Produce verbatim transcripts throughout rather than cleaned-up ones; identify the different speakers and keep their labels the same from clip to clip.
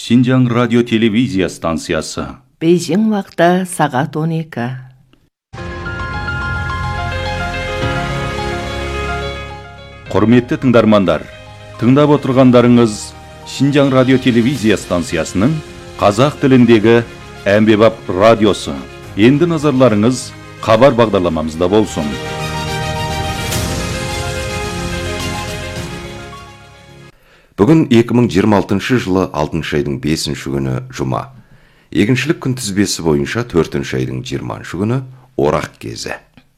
Speaker 1: Синьцзян радио телевизия станциясы.
Speaker 2: Бейжің уақыты сағат он екі.
Speaker 1: Құрметті тыңдармандар, тыңдап отырғандарыңыз Синьцзян радио телевизия станциясының қазақ тіліндегі әмбебап радиосы. Енді назарларыңыз хабар бағдарламамызда болсын.
Speaker 3: Бүгін екі мың жиырма алтыншы жылы алтыншы айдың бесінші күні жұма. Егіншілік күнтізбесі бойынша төртінші айдың жиырмасыншы күні орақ кезі.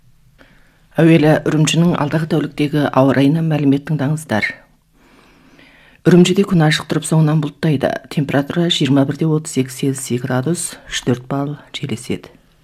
Speaker 2: Әуелі Үрімжінің алдағы тәуліктегі ауа райынан мәлімет тыңдаңыздар. Үрімжіде күн ашық тұрып соңынан бұлттайды. Температура жиырма бір де отыз екі Цельсий градус, үш төрт балл жел еседі.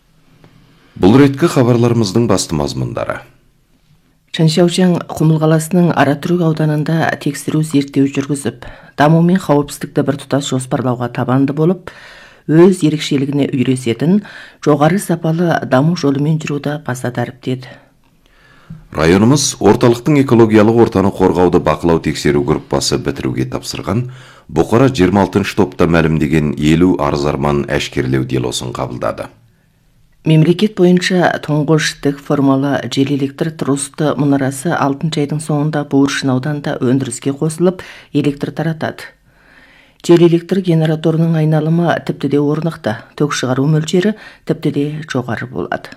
Speaker 3: Бұл реткі хабарларымыздың басты мазмұндары.
Speaker 2: Чаншаужаң Құмыл қаласының Аратүрік ауданында тексеру зерттеу жүргізіп, даму мен қауіпсіздікті бір тұтас жоспарлауға табанды болып, өз ерекшелігіне үйресетін жоғары сапалы даму жолымен жүруді баса дәріптеді.
Speaker 3: Районымыз орталықтың экологиялық ортаны қорғауды бақылау тексеру группасы бітіруге тапсырған, бұқара жиырма алтыншы топта мәлімдеген елу арыз-арман әшкерлеу делосын қабылдады.
Speaker 2: Мемлекет бойынша тұңғыш тік формалы жел электр трусты мұнарасы алтыншы айдың соңында Буыршын ауданында өндіріске қосылып, электр таратады. Жел электр генераторының айналымы тіпті де орнықты, ток шығару мөлшері тіпті де жоғары болады.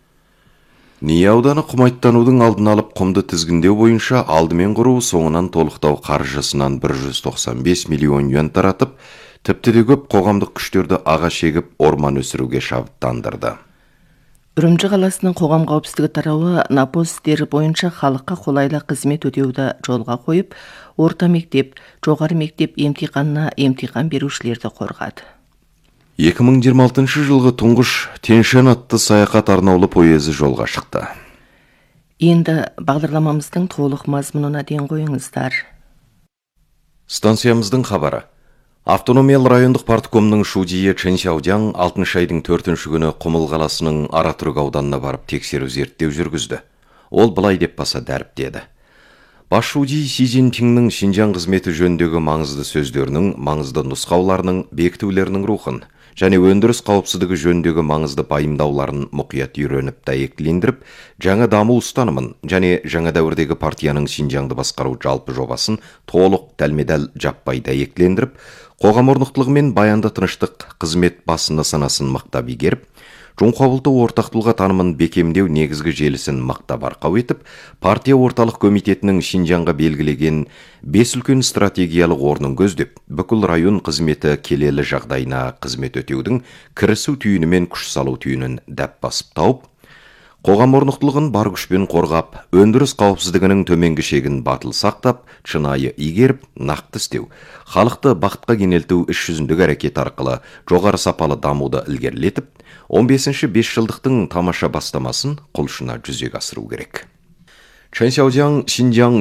Speaker 3: Ния ауданы құмайттанудың алдын алып құмды тізгіндеу бойынша алдымен құру, соңынан толықтау қаржысынан бір жүз тоқсан бес миллион юан таратып, тіпті де көп қоғамдық күштерді ағаш егіп орман өсіруге шабыттандырды.
Speaker 2: Үрімжі қаласының қоғам қауіпсіздігі тарауы напоз істері бойынша халыққа қолайлы қызмет өтеуді жолға қойып, орта мектеп, жоғары мектеп емтиханына емтихан берушілерді қорғады.
Speaker 3: екі мың жиырма алтыншы жылғы тұңғыш Тянь-Шань атты саяхат арнаулы пойызы жолға шықты.
Speaker 2: Енді бағдарламамыздың толық мазмұнына ден қойыңыздар.
Speaker 3: Станциямыздың хабары. Автономиялы райондық парткомның шудийі Чэн Сяодян алтыншы айдың төртінші күні Құмыл қаласының Аратүрік ауданына барып тексеру зерттеу жүргізді. Ол былай деп баса дәріптеді. Бас шуди Си Цзиньпиннің Шинжаң қызметі жөніндегі маңызды сөздерінің, маңызды нұсқауларының, бекітулерінің рухын және өндіріс қауіпсіздігі жөніндегі маңызды пайымдауларын мұқият үйреніп дәйектілендіріп, жаңа даму ұстанымын және жаңа дәуірдегі партияның Шинжаңды басқару жалпы жобасын толық дәлме-дәл жаппай дәйектілендіріп, қоғам орнықтылығы мен баянды тыныштық қызмет басында санасын мақтап игеріп, Жоңқабылты ортақ тұлға танымын бекемдеу негізгі желісін мақтап арқау етіп, партия орталық комитетінің Шинжаңға белгілеген бес үлкен стратегиялық орнын көздеп, бүкіл район қызметі келелі жағдайына қызмет өтеудің кірісу түйіні мен күш салу түйінін дәп басып тауып, қоғам орнықтылығын бар күшпен қорғап, өндіріс қауіпсіздігінің төменгі шегін батыл сақтап, шынайы игеріп, нақты істеу, халықты бақытқа кенелту іс жүзіндегі әрекет арқылы жоғары сапалы дамуды ілгерілетіп, он бесінші бес жылдықтың тамаша бастамасын құлшына жүзеге асыру керек. Чэн Сяодян Шинжаң